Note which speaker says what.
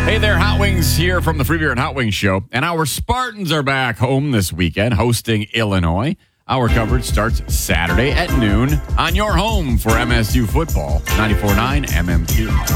Speaker 1: Hey there, Hot Wings here from the Free Beer and Hot Wings Show. And our Spartans are back home this weekend hosting Illinois. Our coverage starts Saturday at noon on your home for MSU football, 94.9 MMQ.